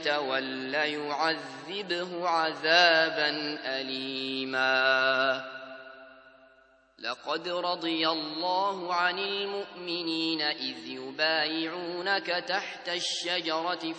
يتول يعذبه عذابا أليما لقد رضي الله عن المؤمنين إذ يبايعونك تحت الشجرة